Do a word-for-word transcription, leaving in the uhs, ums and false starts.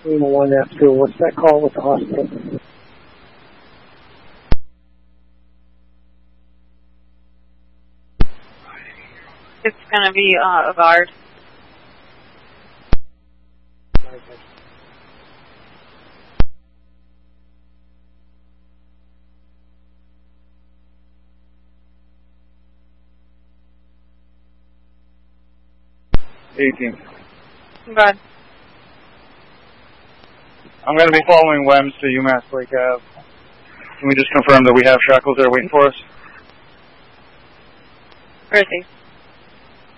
Lima one F two. What's that call with the hospital? It's going to be uh, a guard. eighteen. Good. I'm going to be following W E M S to UMass Lake Ave. Can we just confirm that we have Shackles there waiting for us? Where is he?